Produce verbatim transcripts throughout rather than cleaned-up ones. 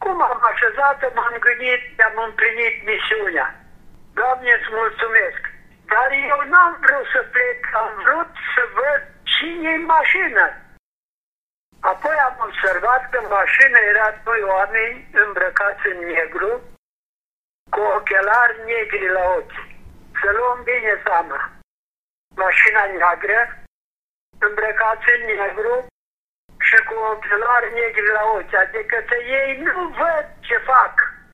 Cum am așezat, m-am gândit, am împlinit misiunea. Doamne, îți mulțumesc. Dar eu n-am vrut să plec, am vrut să văd cine e în mașină. Apoi am observat că în mașină erau doi oameni îmbrăcați în negru, cu ochelari negri la ochi. Să luăm bine seama. Mașina neagră, îmbrăcați în negru și cu ochelari negri la ochi. Adică că ei nu văd ce fac.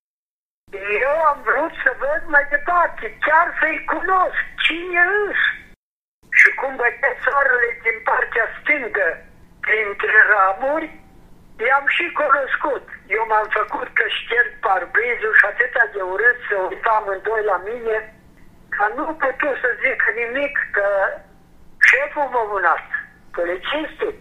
Eu am vrut să văd mai departe, chiar să-i cunosc cine își. Și cum bătea soarele din partea stângă printre ramuri, i-am și cunoscut. Eu m-am făcut că șterg parbrizul și atâta de urât să uitam amândoi la mine, că nu puteam să zic nimic, că șeful m-a mânat, polițistul.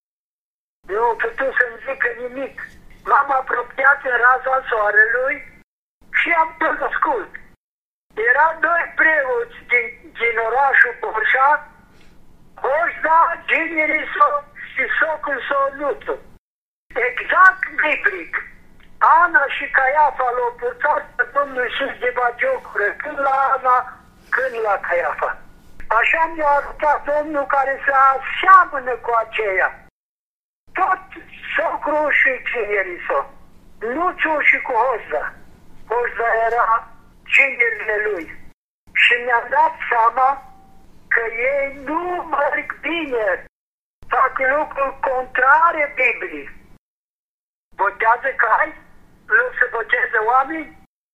Nu puteam să-mi zică nimic. M-am apropiat în raza soarelui și am cunoscut. Erau doi preoți din, din orașul Borșa, Hojda, Gineriso și socul Solutu. Exact biblic. Ana și Caiafa l-au purtat pe Domnul Iisus de bagiocură, când la Ana, când la Caiafa. Așa mi-a arătat Domnul care se aseamănă cu aceea. Tot socrul și Gineriso. Nuțu și cu Hojda. Hojda era ginerile lui. Și mi-am dat seama că ei nu merg bine, fac lucruri contrare Bibliei. Botează cai, nu se boteze oameni,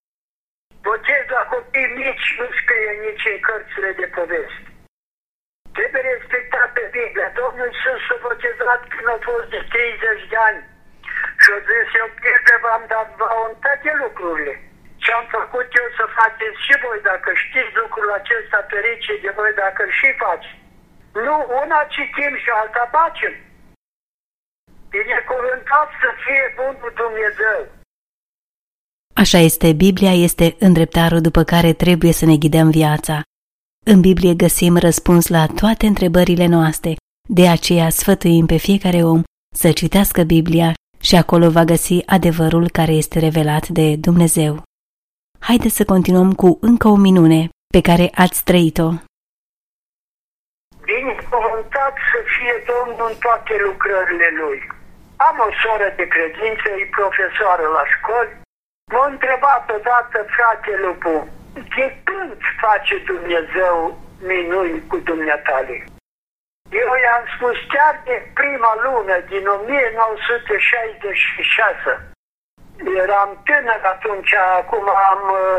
botez la copii mici, nu scrie nici în cărțile de povesti. Trebuie respectat pe Biblia. Domnul Iisus s-a botezat când a fost de treizeci de ani și a zis, eu pierde v-am dat vouă în toate lucrurile. Ce am făcut eu să faceți și voi, dacă știți lucrul acesta, ferice de voi dacă îl și faci. Nu, una citim și alta facem. Binecuvântat să fie bunul Dumnezeu. Așa este, Biblia este îndreptarul după care trebuie să ne ghidăm viața. În Biblie găsim răspuns la toate întrebările noastre, de aceea sfătuim pe fiecare om să citească Biblia și acolo va găsi adevărul care este revelat de Dumnezeu. Haideți să continuăm cu încă o minune pe care ați trăit-o. Binecuvântat să fie Domnul în toate lucrările Lui. Am o soră de credință, e profesoară la școli. M-a întrebat odată, frate Lupu, de când face Dumnezeu minuni cu dumneatale? Eu i-am spus chiar de prima lună din o mie nouă sute șaizeci și șase. Eram tânăr atunci, acum am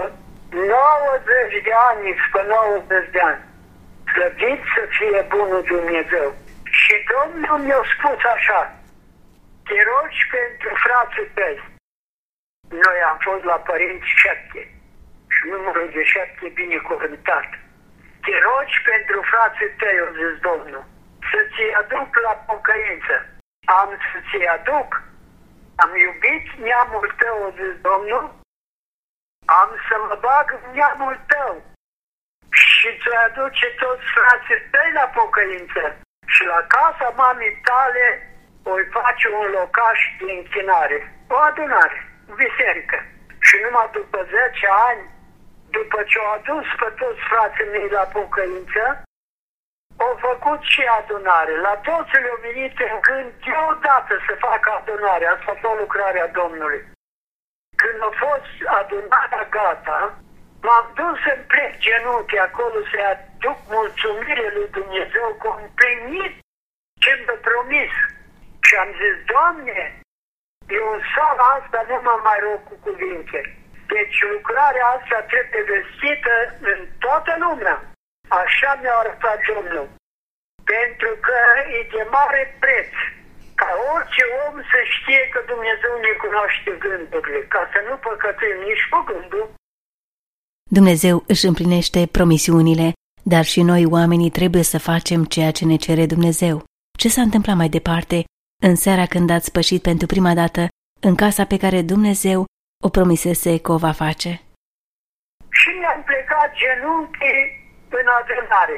nouăzeci de ani, spre nouăzeci de ani. Slăvit să fie bunul Dumnezeu. Și Domnul mi-a spus așa, te rogi pentru frații tăi. Noi am fost la părinți șapte și numărul de șapte binecuvântat. Te rogi pentru frații tăi, a zis Domnul, să ți aduc la pocăință. Am să ți aduc. Am iubit neamul tău, a zis Domnul, am să mă bag în neamul tău și ți-o aduce toți frații tăi la pocăință. Și la casa mamei tale o face un locaș de închinare, o adunare, o biserică. Și numai după zece ani, după ce au adus pe toți frații mei la pocăință, au făcut și adunare. La toți le-au venit în gând deodată să facă adunare. Asta a fost lucrarea Domnului. Când a fost adunarea gata, m-am dus în plec genunchi acolo să-i aduc mulțumire lui Dumnezeu că am primit ce mi-a promis. Și am zis, Doamne, eu în sala asta nu mă mai rog cu cuvinte. Deci lucrarea asta trebuie vestită în toată lumea. Așa mi-a arătat Domnul. Pentru că e de mare preț ca orice om să știe că Dumnezeu ne cunoaște gândurile, ca să nu păcătuim nici cu gândul. Dumnezeu își împlinește promisiunile, dar și noi oamenii trebuie să facem ceea ce ne cere Dumnezeu. Ce s-a întâmplat mai departe în seara când ați pășit pentru prima dată în casa pe care Dumnezeu o promisese că o va face? Și mi-am plecat genunchii în adunare.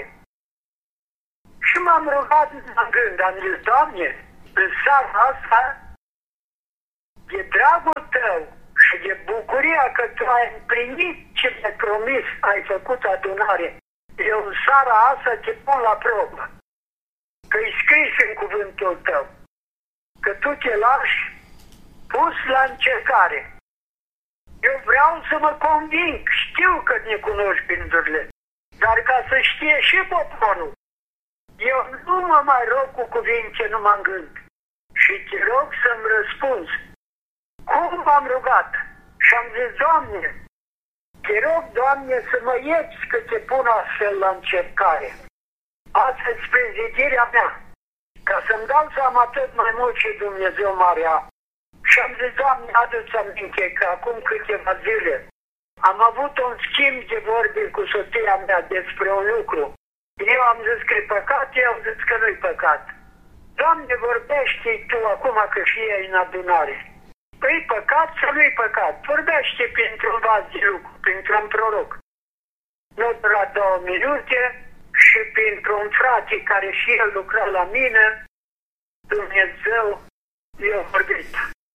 Și m-am rugat în gând, am zis, Doamne, în seara asta de dragul tău și de bucuria că tu ai împlinit ce mi-ai promis, ai făcut adunare, eu în seara asta te pun la probă. Că-i scris în cuvântul tău, că tu te lași pus la încercare. Eu vreau să mă conving, știu că ne cunoști gândurile, dar ca să știe și poporul, eu nu mă mai rog cu cuvinte numai în gând. Și te rog să-mi răspunzi. Cum m-am rugat? Și am zis, Doamne, te rog, Doamne, să mă ierți că te pun astfel la încercare. Asta e spre zidirea mea, ca să-mi dau seama tot mai mult ce Dumnezeu m-are. Și am zis, Doamne, adu-ți aminte că acum câteva zile am avut un schimb de vorbe cu soția mea despre un lucru. Eu am zis că e păcat, eu am zis că nu-i păcat. Doamne, vorbește tu acum că și ei în adunare. Păi păcat sau nu-i păcat? Vorbește printr-un vas de lucru, printr-un proroc. Nu de la două minute și printr-un frate care și el lucra la mine, Dumnezeu i-a vorbit.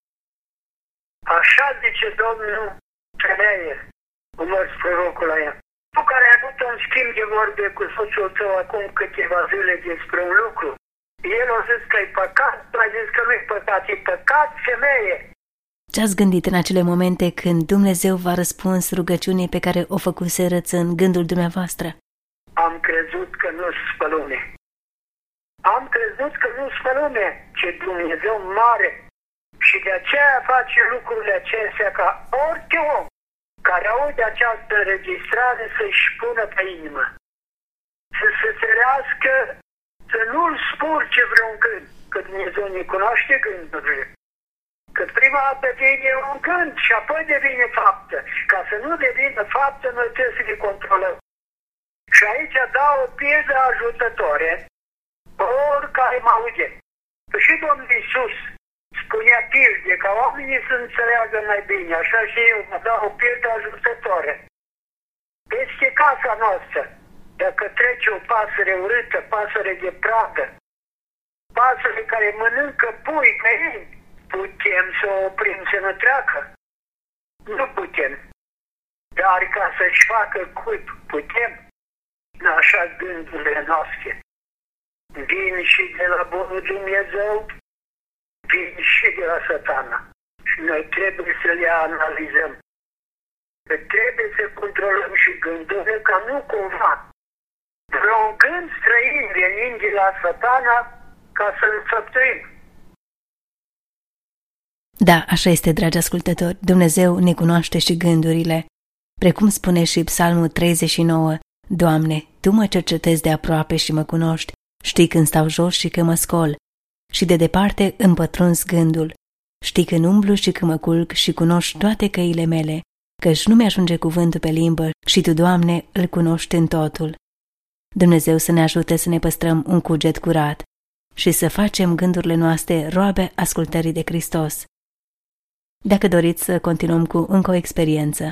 Așa zice Domnul femeie, urmări prorocul la ea. Tu care ai avut un schimb de vorbe cu soțul tău acum câteva zile despre un lucru, el a zis că e păcat, tu ai zis că nu-i păcat, e păcat, femeie. Ce-ați gândit în acele momente când Dumnezeu v-a răspuns rugăciunii pe care o făcuserăți în gândul dumneavoastră? Am crezut că nu-s pe lume. Am crezut că nu-s pe lume, ce Dumnezeu mare. Și de aceea face lucrurile acestea ca orice om care aude această înregistrare să-și pună pe inimă. Să se ferească, să nu-l spurce vreun gând, că Dumnezeu ne cunoaște gândurile. Că prima dată vine un gând și apoi devine faptă. Ca să nu devină faptă, noi trebuie să ne controlăm. Și aici dau o pildă ajutătoare, oricare mă aude. Și Domnul Iisus spunea pilde, ca oamenii să înțeleagă mai bine, așa și eu mă dau o pildă ajutătoare. Peste casa noastră, dacă trece o pasăre urâtă, pasăre de pradă, pasăre care mănâncă pui găini, putem să o oprim să nu treacă? Nu putem. Dar ca să-și facă cuib, putem? Așa gândurile noastre. Vin și de la bunul Dumnezeu, vin și de la Satana. Și noi trebuie să le analizăm. Că trebuie să controlăm și gândurile ca nu cumva vreun gând străin venind de la Satana ca să-l înfăptuim. Da, așa este, dragi ascultători, Dumnezeu ne cunoaște și gândurile. Precum spune și Psalmul treizeci și nouă, Doamne, Tu mă cercetezi de aproape și mă cunoști, știi când stau jos și când mă scol, și de departe îmi pătrunzi gândul, știi când umblu și când mă culc și cunoști toate căile mele, căci nu mi-ajunge cuvântul pe limbă și Tu, Doamne, îl cunoști în totul. Dumnezeu să ne ajute să ne păstrăm un cuget curat și să facem gândurile noastre roabe ascultării de Hristos. Dacă doriți să continuăm cu încă o experiență.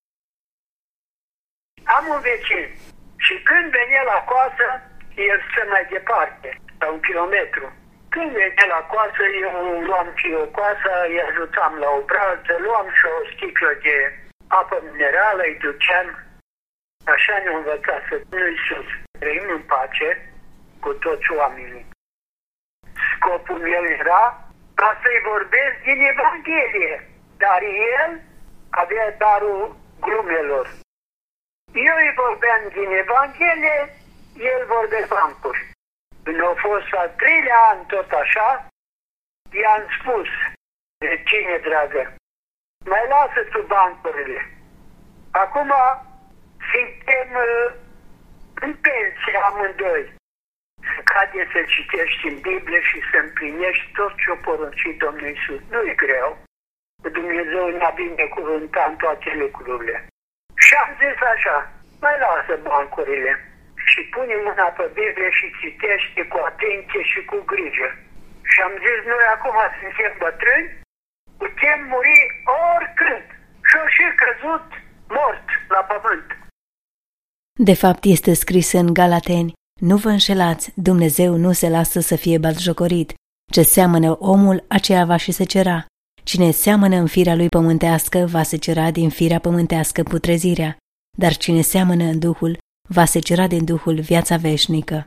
Am un vecin și când venea la coasă, el stă mai departe, la un kilometru. Când venea la coasă, eu luam și o coasă, îi ajutam la o brază, luam și o sticlă de apă minerală, îi duceam. Așa ne-a învățat să nu-i sus. Trăim în pace cu toți oamenii. Scopul meu era ca să-i vorbesc din Evanghelie, dar el avea darul glumelor. Eu îi vorbeam din Evanghelie, el vorbea bancuri. Când a fost al treilea an tot așa, i-am spus, vecine dragă, mai lasă tu bancurile. Acum suntem uh, în pensie amândoi. Să cade să citești în Biblie și să împlinești tot ce-o poruncit Domnul Iisus. Nu-i greu. Dumnezeu ne-a binecuvântat în toate lucrurile. Și am zis așa, mai lasă bancurile și pune mâna pe Biblie și citește cu atenție și cu grijă. Și am zis, noi acum suntem bătrâni, putem muri oricând. Și-o și căzut mort la pământ. De fapt, este scris în Galateni, nu vă înșelați, Dumnezeu nu se lasă să fie batjocorit, ce seamănă omul, aceea va și secera. Cine seamănă în firea lui pământească va secera din firea pământească putrezirea, dar cine seamănă în Duhul va secera din Duhul viața veșnică.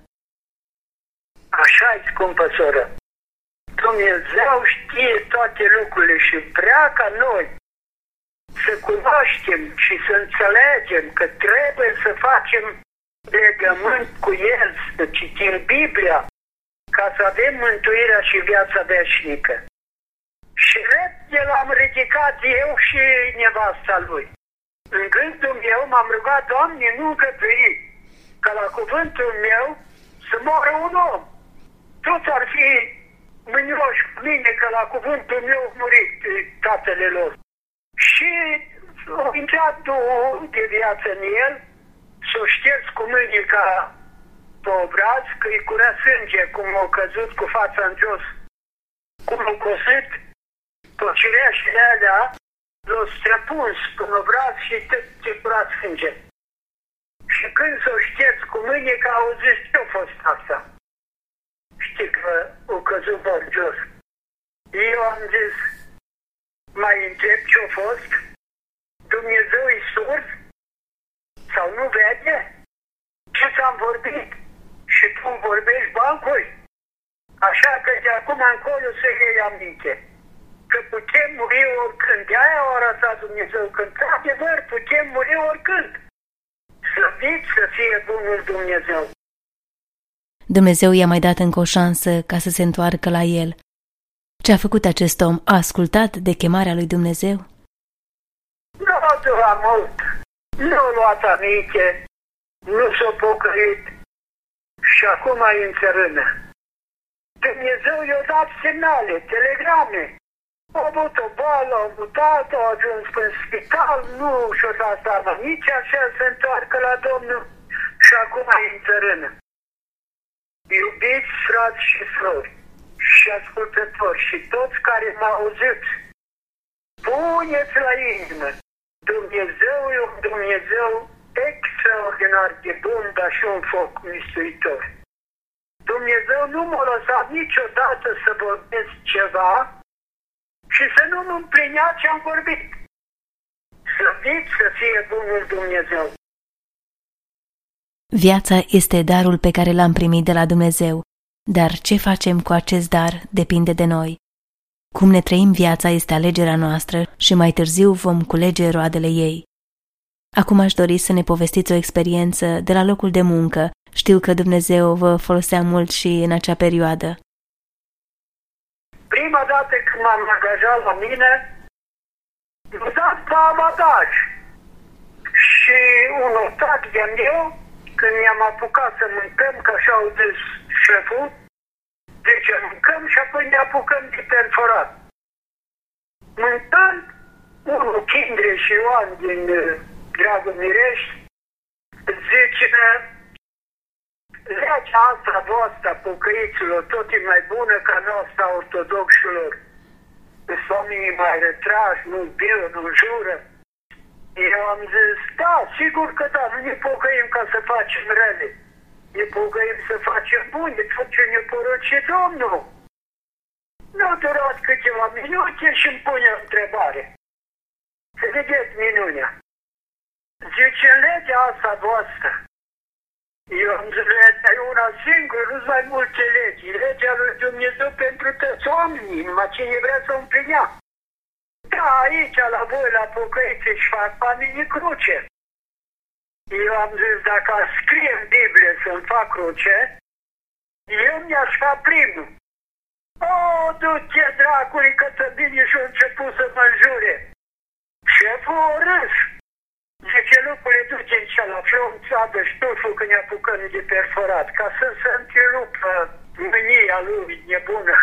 Așa-i, scumpă soră. Dumnezeu știe toate lucrurile și vrea ca noi să cunoaștem și să înțelegem că trebuie să facem legământ cu El, să citim Biblia, ca să avem mântuirea și viața veșnică. Și repede l-am ridicat eu și nevasta lui. În gândul meu m-am rugat, Doamne, nu îngădui ca la cuvântul meu să moară un om. Toți ar fi mânioși cu mine că la cuvântul meu a murit tatăle lor. Și a intrat Duhul de viață în el, s-o șters cu mânica pe obraz, că îi curea sânge, cum a căzut cu fața în jos, cum a cosit, pe cireașele alea, l-a străpuns pe obraz și te cura sânge. Și când s-o șters cu mânica, au zis, ce-a fost asta? Știi că a căzut pe jos. Eu am zis, mai întreb ce-a fost? Dumnezeu e surd? Sau nu vede? Ce ți-am vorbit? Și tu vorbești bancuri? Așa că de acum încolo să iei aminte. Că putem muri oricând. De-aia a arătat Dumnezeu că, într-adevăr, putem muri oricând. Slăvit să fie bunul Dumnezeu. Dumnezeu i-a mai dat încă o șansă ca să se întoarcă la el. Ce a făcut acest om? A ascultat de chemarea lui Dumnezeu? Nu a durat mult. Nu a luat aminte. Nu s-a pocăit. Și acum e în țărână. Dumnezeu i-a dat semnale, telegrame. A avut o boală, a mutat, a ajuns în spital, nu și-a dat seama nici așa să se întoarcă la Domnul și acum e în țărână. Iubiți frați și surori și ascultători și toți care m-au auzit, puneți la inimă, Dumnezeu e un Dumnezeu extraordinar de bun, dar și un foc mistuitor. Dumnezeu nu m-a lăsat niciodată să vorbesc ceva și să nu-mi împlinea ce am vorbit. Slăvit să fie bunul Dumnezeu. Viața este darul pe care l-am primit de la Dumnezeu, dar ce facem cu acest dar depinde de noi. Cum ne trăim viața este alegerea noastră și mai târziu vom culege roadele ei. Acum aș dori să ne povestiți o experiență de la locul de muncă. Știu că Dumnezeu vă folosea mult și în acea perioadă. Prima dată când m-am angajat la mine, m-am dat pe abadaj. Și un ostac de-a meu, când ne-am apucat să mâncăm, că așa au zis șeful, deci mâncăm și apoi ne apucăm de perforat. Mâncând, unul Chindre și Ioan din Dragul Mirești, zice, legea asta voastră, pocăiților, tot e mai bună ca noastră ortodoxilor. Sunt oamenii mai retrași, nu biu, nu jură. Eu am zis, da, sigur că da, nu ne pocăim ca să facem rele. Ne pocăim să facem bune, tot ce ne porunce Domnul. Nu a durat câteva minute și îmi pune o întrebare. Să vedeți minunea. Zice, legea asta voastră. Eu am zis, legea e una singură, nu-s mai multe legi. Legea lui Dumnezeu pentru toți oamenii, numai cine vrea să o împlinea. Da, aici, la voi, la pocăițe și fac panii cruce. Eu am zis, dacă aș scrie în Biblie să-mi fac cruce, eu mi-aș fa primul. O, du-te, dracului, că tă bine și-a început să mă înjure. Șeful a râs. Zice, lucrurile duce în cealaltă, și-o înțeabă ștuful când ne apucăm de perforat, ca să se întrerupă mânia lui nebună.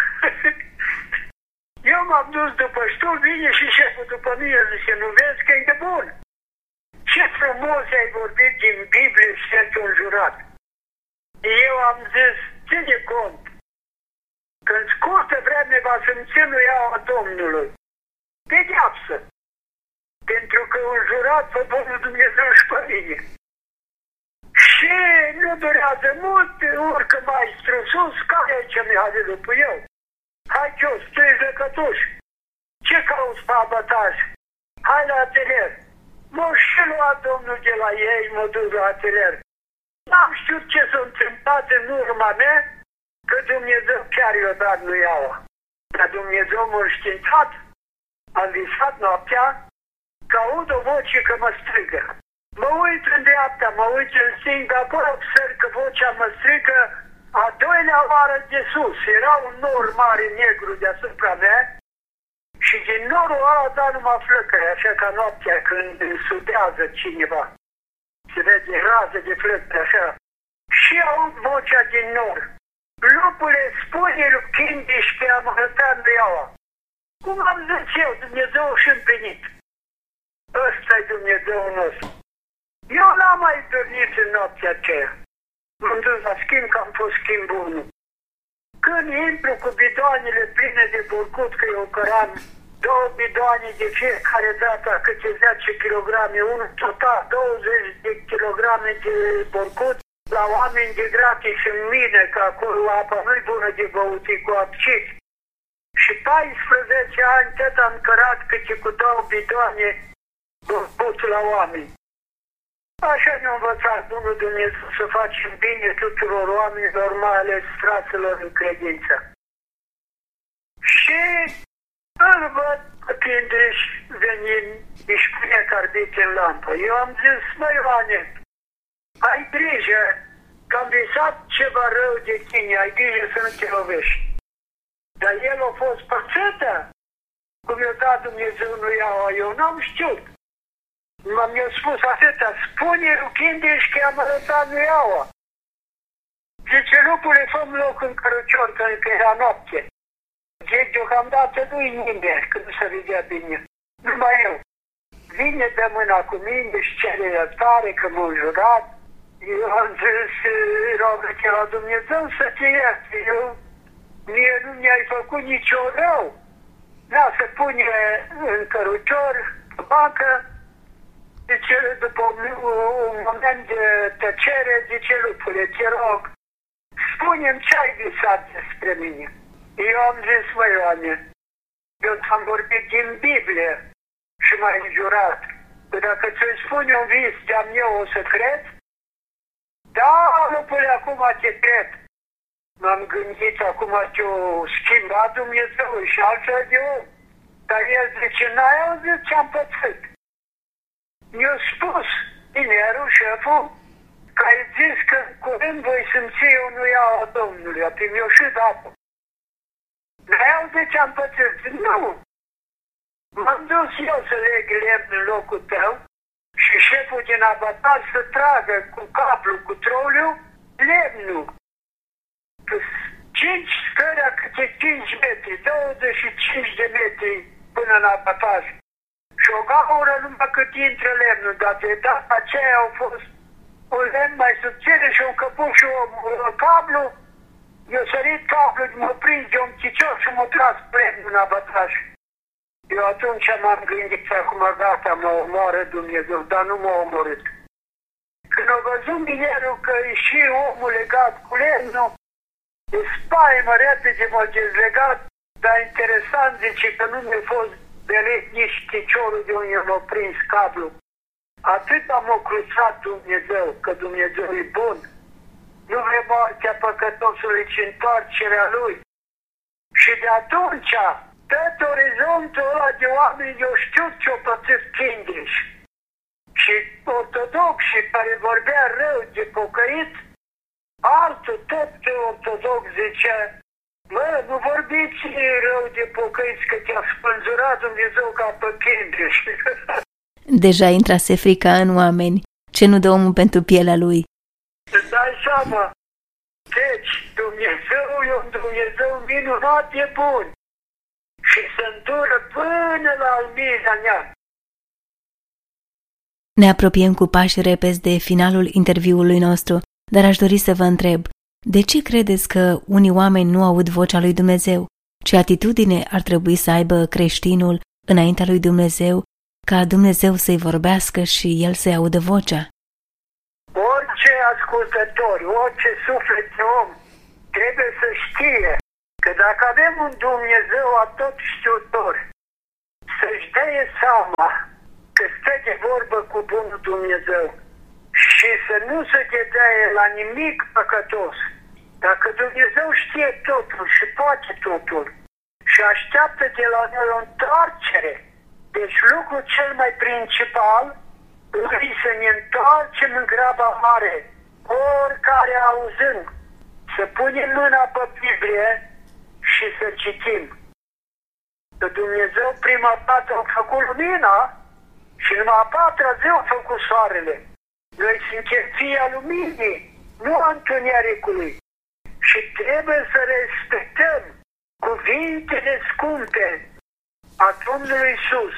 Eu m-am dus după ștuf, vine și șeful după mine, zice, nu vezi că e nebun? Ce frumos ai vorbit din Biblie și ești un jurat. Eu am zis, ține cont, că în scurtă vreme va să-mi ținuia a Domnului. Pedeapsă. Pentru că un jurat pe Bunul Dumnezeu și pe mine. Și nu durează mult, urcă maestru sus, care aici mi-a după eu. Hai, Cios, tu ești lăcătuș. ce cauți pe abataj? Hai la atelier. M-a și luat domnul de la ei, m-a dus la atelier. N-am știut ce s-a întâmplat în urma mea, că Dumnezeu chiar i-a dat lui Iaua. Dar Dumnezeu m-a înștiințat, am visat noaptea, că aud o voce că mă strigă. Mă uit în dreapta, mă uit în stânga, apoi observ că vocea mă strigă a doilea oară de sus. Era un nor mare negru deasupra mea și din norul ăla da numai flăcări, așa ca noaptea când sudează cineva. Se vede rază de flăcări, așa. Și aud vocea din nor. Lupule, spune lui Chindiș că am arătat lui Iaua. Cum am zis eu, Dumnezeu și împlinit. Ăsta-i Dumnezeu nostru. Eu n-am mai dormit în noaptea aceea. M-am dus la schimb, că am fost schimb unu. Când intru cu bidoanele pline de burcut, că eu căram două bidoane de fiecare dată, câte zece kilograme, unul total douăzeci de kilograme de burcut, la oameni de gratis în mine, că acolo apa nu-i bună de băut, e cu abcit. Și paisprezece ani tot am cărat câte cu două bidoane burcut la oameni. Așa ne-a învățat Bunul Dumnezeu să facem bine tuturor oamenilor, mai ales fraților în credință. Și îl văd că Chindiș venind, își pune carbit în lampă. Eu am zis, măi Ioane, ai grijă că am visat ceva rău de tine, ai grijă să nu te lovești. Dar el a fost pățâtă, cum i-a dat Dumnezeu lui Iaua, eu n-am știut. Mi-a spus atâta, spune lui Chindiș că am arătat lui Iaua. Zice, lupule, fă-mi loc în cărucior, că încă era noapte. Zic, deocamdată nu-i nimeni, că nu se vedea bine. Numai eu. Vine de mâna cu mine și cere iertare, că m-a jurat. Eu am zis, rogă-te la Dumnezeu să te ierte. Eu, mie nu mi-ai făcut nicio rău. Da, se pune în cărucior, pe bancă. Zice, după un, un moment de tăcere, zice, lupule, te rog, spune-mi ce ai visat despre mine. Eu am zis, măi, Ioane, eu ți-am vorbit din Biblie și m-ai jurat că dacă ți-o spune un vis de-am eu, o să cred? Da, lupule, acum te cred. M-am gândit, acum te-o schimbat Dumnezeu și altfel de om. Dar el zice, n-ai auzit ce-am pățit. Mi-a spus tinerul, șeful, că ai zis că în curând voi simți eu nu iau a Domnului, apoi mi-o și dat. N-ai auzit ce-am pățit? Nu. M-am dus eu să leg lemn în locul tău și șeful din abataj să tragă cu cablu, cu troliu, lemnul. Cinci scări, câte cinci metri, douăzeci și cinci de metri până în abataj. Și o gaură numai cât intră lemnul, dar de data aceea au fost un lemn mai subțire și un căpuș și un, un cablu. Eu sărit cablu, mă prind de un picior și mă tras lemnul în abataj. Eu atunci m-am gândit că acum gata, mă omoară Dumnezeu, dar nu m-a omorât. Când a văzut minerul că e și omul legat cu lemnul, e spaimă repede, m-a dezlegat, dar interesant, zice că nu mi-a fost belit nici piciorul de unde m-a prins cablu. Atât am cruțat Dumnezeu, că Dumnezeu e bun. Nu vrea moartea păcătosului, ci întoarcerea lui. Și de atunci, tot orizontul ăla de oameni, eu știu ce-o pățit Chindiș. Și ortodoxii care vorbea rău de pocăit, altul tot ortodox zicea, mă, nu vorbiți rău de pocăiți, că te-a spânzurat Dumnezeu ca pe Chindiș. Deja intrase frica în oameni. Ce nu dă omul pentru pielea lui? Îți dai seama? Deci, Dumnezeu e un Dumnezeu minunat, e bun. Și se îndură până la al miilea neam. Ne apropiem cu pași repezi de finalul interviului nostru, dar aș dori să vă întreb, de ce credeți că unii oameni nu aud vocea lui Dumnezeu? Ce atitudine ar trebui să aibă creștinul înaintea lui Dumnezeu, ca Dumnezeu să-i vorbească și el să-i audă vocea? Orice ascultător, orice suflet de om trebuie să știe că dacă avem un Dumnezeu atot știutor, să-și dea seama că stă de vorbă cu bunul Dumnezeu și să nu se ghedeie la nimic păcătos. Dacă Dumnezeu știe totul și poate totul și așteaptă de la noi o întoarcere, deci lucrul cel mai principal lui să ne întoarcem în graba mare, oricare auzând, să punem mâna pe Biblie și să citim. Că Dumnezeu prima dată a făcut lumina și numai a patra zi a făcut soarele. Noi suntem fii a luminii, nu a întunericului. Și trebuie să respectăm cuvintele scumpe a Domnului Iisus.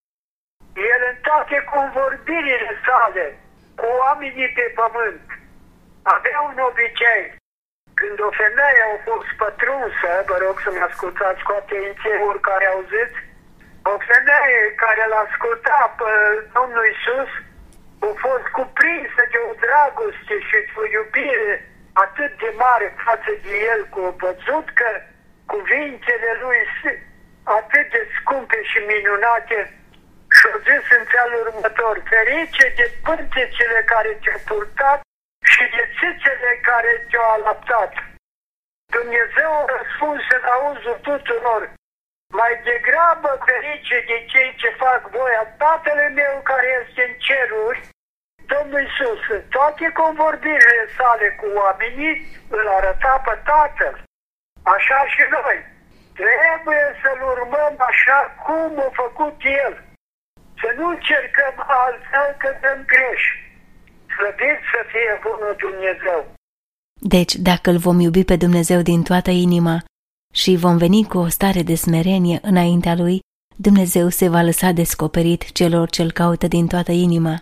El în toate convorbirile sale cu oamenii pe pământ avea un obicei. Când o femeie a fost pătrunsă, vă rog să mă ascultați cu atenție, oricare auziți, o femeie care l-a ascultat pe Domnul Iisus a fost cuprinsă de o dragoste și de o iubire atât de mare față de el, cu o văzut că cuvintele lui atât de scumpe și minunate și-au zis în felul următor: ferice de pântecele care te-au purtat și de țâțele care te-au alăptat. Dumnezeu a răspuns în auzul tuturor: mai degrabă ferice de cei ce fac voia Tatălui meu care este în ceruri. Domnul Iisus, în toate convorbirile sale cu oamenii, îl arăta pe Tatăl. Așa și noi. Trebuie să-L urmăm așa cum a făcut El. Să nu încercăm altfel că dăm greș. Slăvit să fie bunul Dumnezeu. Deci, dacă îl vom iubi pe Dumnezeu din toată inima și vom veni cu o stare de smerenie înaintea Lui, Dumnezeu se va lăsa descoperit celor ce-L caută din toată inima.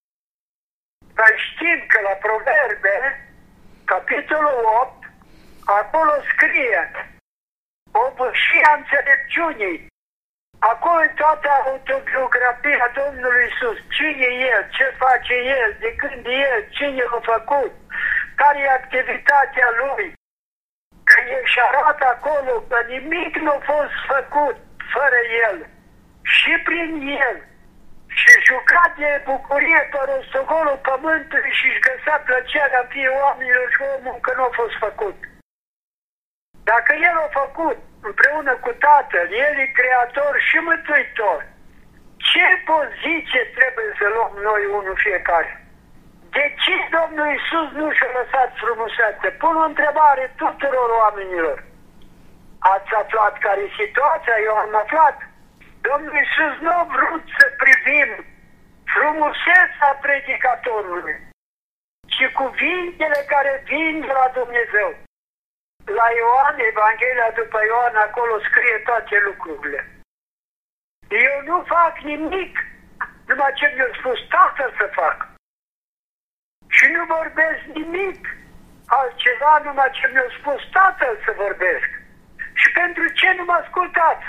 Dar știm că la Proverbe, capitolul opt, acolo scrie obârșia înțelepciunii. Acolo e toată autobiografia Domnului Iisus. Cine e El, ce face El, de când e El, cine l-a făcut, care e activitatea Lui. Că El și arată acolo că nimic nu a fost făcut fără El și prin El. Și juca de bucurie pe rostogolul pământului și-și găsea plăcerea în fie oamenilor și omul că nu a fost făcut. Dacă El a făcut împreună cu Tatăl, El e Creator și Mântuitor, ce poziție trebuie să luăm noi unul fiecare? De ce Domnul Iisus nu și-a lăsat frumusețe? Pun o întrebare tuturor oamenilor. Ați aflat care e situația? Eu am aflat. Domnul Iisus nu a vrut să privim frumusețea predicatorului, ci cuvintele care vin de la Dumnezeu. La Ioan, Evanghelia după Ioan, acolo scrie toate lucrurile. Eu nu fac nimic, numai ce mi-a spus Tatăl să fac. Și nu vorbesc nimic altceva, numai ce mi-a spus Tatăl să vorbesc. Și pentru ce nu mă ascultați?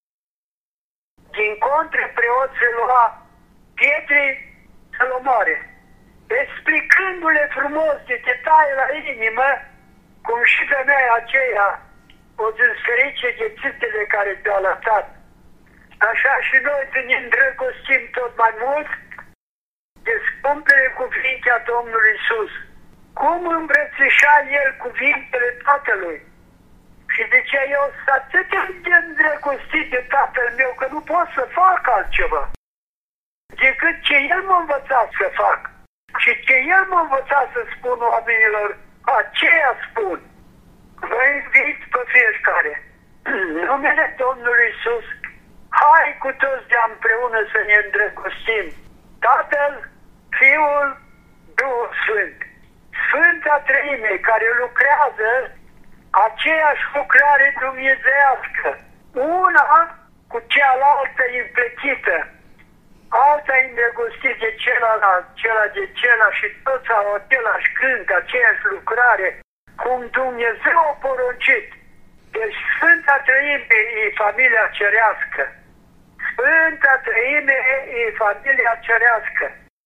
Din contră, preoții lua pietre să-l omoare, explicându-le frumos de detalii la inimă, cum și femeia aceea o zis ferice de țâțele care te-au lăsat. Așa și noi să ne îndrăgostim tot mai mult de scumpele cuvinte a Domnului Iisus. Cum îmbrățișa El cuvintele Tatălui. Și zicea: eu sunt atât de îndrăgostit de Tatăl meu că nu pot să fac altceva decât ce El m-a învățat să fac. Și ce El m-a învățat să spun oamenilor, aceea spun. Vă invit pe fiecare, în numele Domnului Iisus, hai cu toți de împreună să ne îndrăgostim. Tatăl, Fiul, Duhul Sfânt. Sfânta Treime care lucrează aceeași lucrare dumnezeiască, una cu cealaltă împletită, alta îndrăgostit de celălalt, cela de celălalt și toți au același cânt, aceeași lucrare, cum Dumnezeu a poruncit. Deci Sfânta Treime e familia cerească. Sfânta Treime e familia cerească.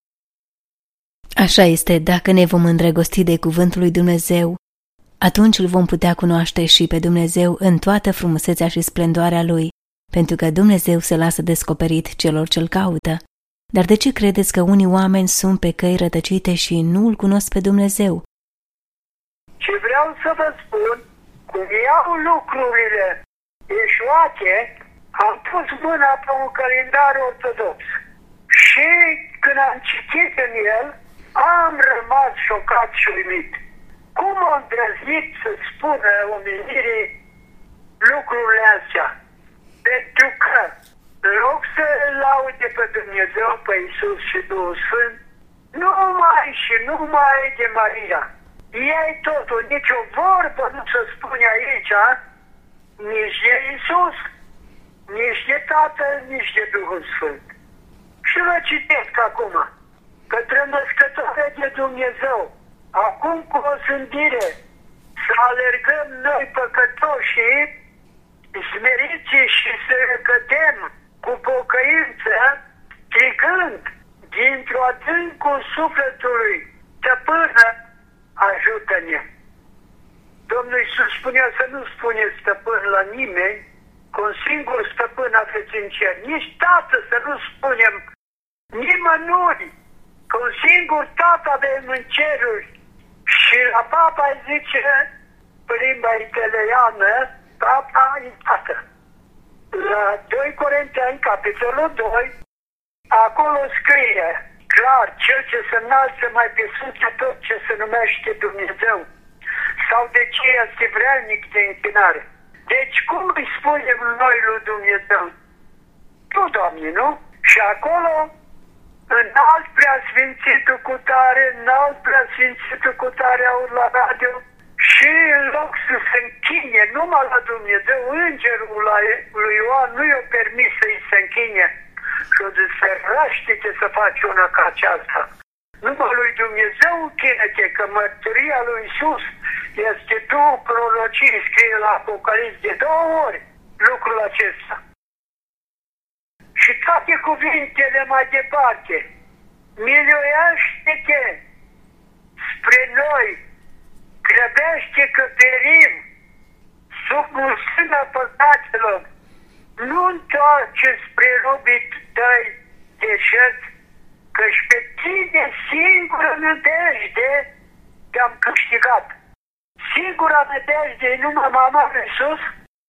Așa este, dacă ne vom îndrăgosti de cuvântul lui Dumnezeu, atunci îl vom putea cunoaște și pe Dumnezeu în toată frumusețea și splendoarea Lui, pentru că Dumnezeu se lasă descoperit celor ce-L caută. Dar de ce credeți că unii oameni sunt pe căi rătăcite și nu-L cunosc pe Dumnezeu? Și vreau să vă spun, cum iau lucrurile eșuate, am pus mâna pe un calendar ortodox. Și când am citit în el, am rămas șocat și uimit. Cum am îndrăznit să spună omenirii lucrurile astea? Pentru că, în loc să laude pe Dumnezeu, pe Iisus și Duhul Sfânt, numai și numai de Maria. Ei totul, nici o vorbă nu se spune aici, nici de Iisus, nici de Tatăl, nici de Duhul Sfânt. Și vă citesc acum, către născătoare de Dumnezeu, acum cu o sândire, să alergăm noi păcătoșii, smeriții și să cădem cu pocăință, strigând dintr-o adâncul sufletului, stăpână, ajută-ne! Domnul Iisus spunea să nu spuneți stăpân la nimeni, că un singur stăpân aveți în cer. Nici tată să nu spunem nimănui, că un singur tată avem în ceruri. Și la papa zice, pe limba italiană, papa e tată. La doi Corinteni, capitolul doi, acolo scrie clar, cel ce se înalță mai pe sus de tot ce se numește Dumnezeu, sau de ce este vrednic de închinare. Deci cum îi spunem noi lui Dumnezeu? Tu, Doamne, nu? Și acolo, înalt preasfințitul cu tare, înalt preasfințitul cu tare aud la radio, și în loc să se închine numai la Dumnezeu, îngerul lui Ioan nu i-a permis să-i se închine. Și o zis, răște-te să faci una ca aceasta. Numai lui Dumnezeu închină-te, că mărturia lui Iisus este două prorocii, scrie la Apocalips de două ori lucrul acesta. Și toate cuvintele mai departe, miluiește-te spre noi, grăbește că perim sub mulțimea păcatelor, nu întoarce spre robii tăi deșert, că-și pe tine singură nădejde te-am câștigat. Singura nădejde e numai mama lui Iisus.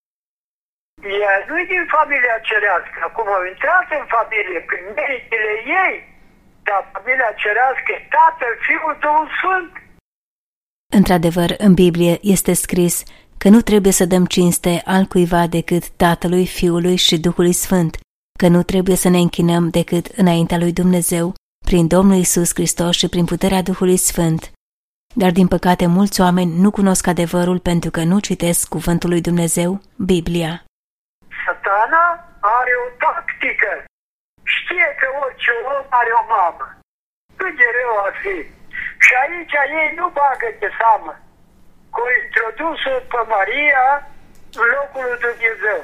Ea nu-i din familia cerească. Acum au intrat în familie prin meritele ei, dar familia cerească e Tatăl, Fiul, Duhul Sfânt. Într-adevăr, în Biblie este scris că nu trebuie să dăm cinste altcuiva decât Tatălui, Fiului și Duhului Sfânt, că nu trebuie să ne închinăm decât înaintea lui Dumnezeu, prin Domnul Iisus Hristos și prin puterea Duhului Sfânt. Dar din păcate mulți oameni nu cunosc adevărul pentru că nu citesc cuvântul lui Dumnezeu, Biblia. Satana are o tactică. Știe că orice om are o mamă. Cât de rău ar fi. Și aici ei nu bagă de seamă. Că o introdus-o pe Maria în locul lui Dumnezeu.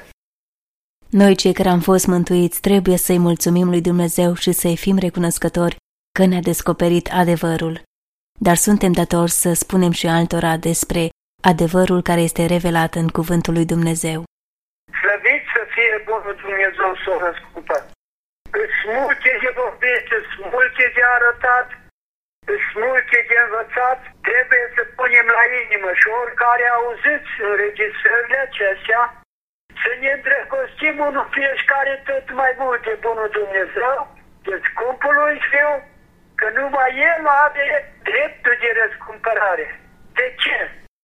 Noi, cei care am fost mântuiți, trebuie să-i mulțumim lui Dumnezeu și să-i fim recunoscători că ne-a descoperit adevărul. Dar suntem datori să spunem și altora despre adevărul care este revelat în cuvântul lui Dumnezeu. Slăvit să fie bunul Dumnezeu să o răscupă. Îți multe de vorbit, îți multe de arătat, îți multe de învățat, trebuie să punem la inimă și oricare auziți înregistrările acestea, să ne îndrăgostim unul fiecare tot mai mult de bunul Dumnezeu, de scumpul lui Fiu, că numai El are dreptul de răscumpărare. De ce?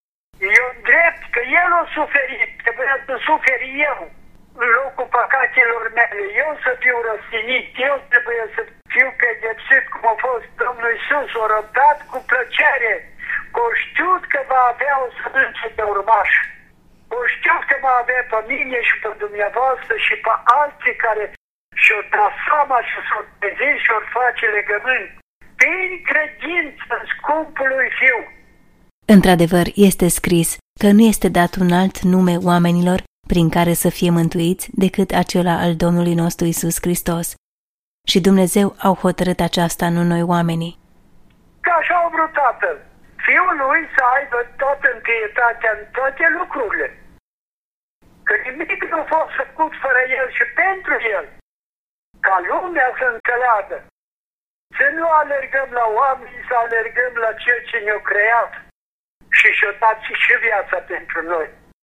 E un drept că El a suferit, trebuie să suferi eu în locul păcatelor mele. Eu să fiu răstinit, eu trebuie să fiu pedepsit cum a fost Domnul Iisus, o răbdat cu plăcere, că o știut că va avea o sămânță de urmaș. O știut că va avea pe mine și pe dumneavoastră și pe alții care și-o da seama și s-o trezi și-o face legământ. Prin credință în scumpul lui Fiu. Într-adevăr, este scris că nu este dat un alt nume oamenilor prin care să fie mântuiți decât acela al Domnului nostru Iisus Hristos. Și Dumnezeu au hotărât aceasta, nu noi oamenii. Că așa a vrut Tatăl. Fiul lui să aibă toată întâietatea în toate lucrurile. că nimic nu a fost făcut fără El și pentru El, ca lumea să înțeleagă. Să nu alergăm la oameni, să alergăm la Cel ce ne-a creat și și-a dat și viața pentru noi.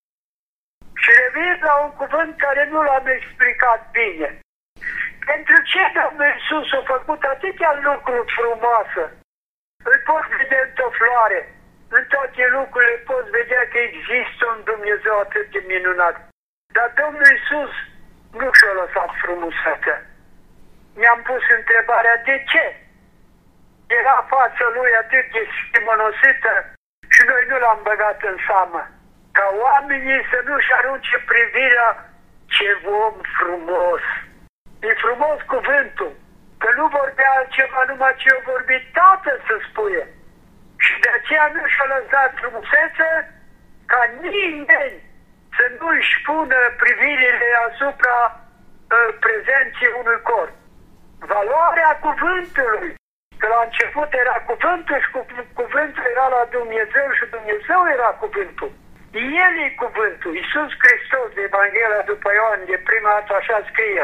Și revin la un cuvânt care nu l-am explicat bine. Pentru ce Domnul Iisus a făcut atâtea lucruri frumoase? Îl poți vedea într-o floare, în toate lucrurile poți vedea că există un Dumnezeu atât de minunat. Dar Domnul Iisus nu și-a lăsat frumusețea. Mi-am pus întrebarea de ce? Era fața lui atât de schimonosită și noi nu l-am băgat în seamă. Ca oamenii să nu-și arunce privirea, ce om frumos. E frumos cuvântul, că nu vorbea altceva numai ce a vorbit Tatăl să spune. Și de aceea nu și-a lăsat frumusețe ca nimeni să nu își pună privirile asupra uh, prezenței unui corp. Valoarea cuvântului, că la început era cuvântul și cu, cuvântul era la Dumnezeu și Dumnezeu era cuvântul. El e cuvântul, Iisus Hristos de Evanghelia după Ioan, de prima dată așa scrie.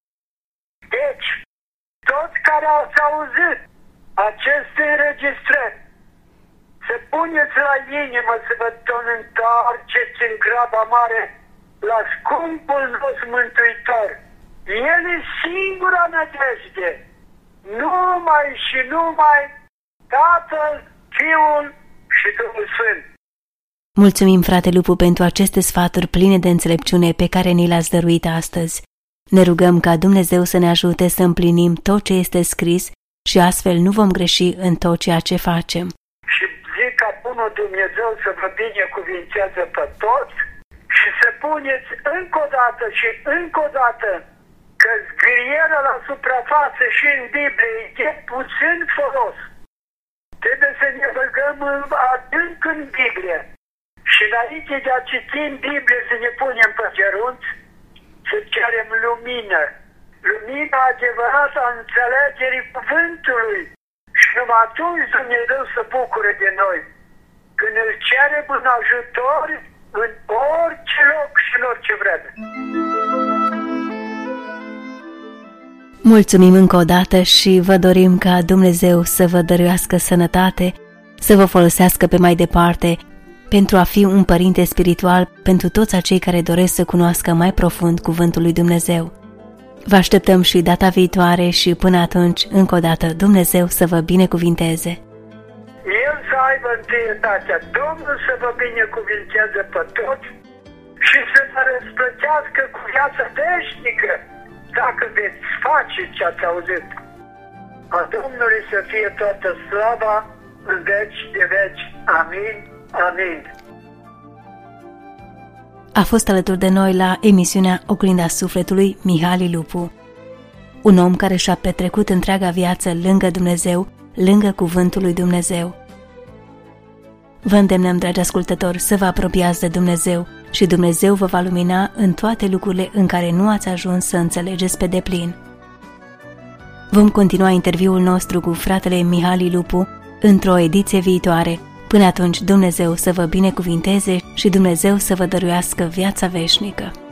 Deci, toți care ați auzit aceste înregistrări, să puneți la inimă să vă întoarceți în graba mare la scumpul nostru Mântuitor. El e singura nădejde. Numai și numai Tatăl, Fiul și Duhul Sfânt. Mulțumim, frate Lupu, pentru aceste sfaturi pline de înțelepciune pe care ni le-ați dăruit astăzi. Ne rugăm ca Dumnezeu să ne ajute să împlinim tot ce este scris și astfel nu vom greși în tot ceea ce facem. Și zic ca bunul Dumnezeu să vă binecuvinteze pe toți și să puneți încă o dată și încă o dată că zgârierea la suprafață și în Biblie e puțin folos. Trebuie să ne băgăm adânc în Biblie și înainte de a citi în Biblie să ne punem pe genunchi, să cerem lumină. Lumina adevărată a înțelegerii cuvântului. Și numai atunci Dumnezeu se bucură de noi. Când îl cerem în ajutor în orice loc și în orice vreme. Mulțumim încă o dată și vă dorim ca Dumnezeu să vă dăruiască sănătate, să vă folosească pe mai departe pentru a fi un părinte spiritual pentru toți acei care doresc să cunoască mai profund cuvântul lui Dumnezeu. Vă așteptăm și data viitoare și până atunci, încă o dată, Dumnezeu să vă binecuvinteze. El să aibă întâietatea, Domnul să vă binecuvinteze pe toți și să vă răsplătească cu viața veșnică, dacă veți face ce ați auzit. A Domnului să fie toată slava în veci de veci. Amin. Amin. A fost alături de noi la emisiunea Oglinda Sufletului Mihali Lupu, un om care și-a petrecut întreaga viață lângă Dumnezeu, lângă cuvântul lui Dumnezeu. Vă îndemnăm, dragi ascultători, să vă apropiați de Dumnezeu și Dumnezeu vă va lumina în toate lucrurile în care nu ați ajuns să înțelegeți pe deplin. Vom continua interviul nostru cu fratele Mihali Lupu într-o ediție viitoare. Până atunci, Dumnezeu să vă binecuvinteze și Dumnezeu să vă dăruiască viața veșnică.